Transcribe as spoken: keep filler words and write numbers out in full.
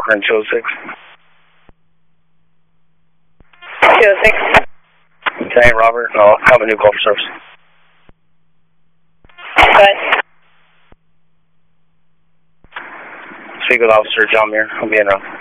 Walker and two oh six. two oh six. Okay, Robert, I'll have a new call for service. Good. Speak with Officer John Muir. I'll be in route.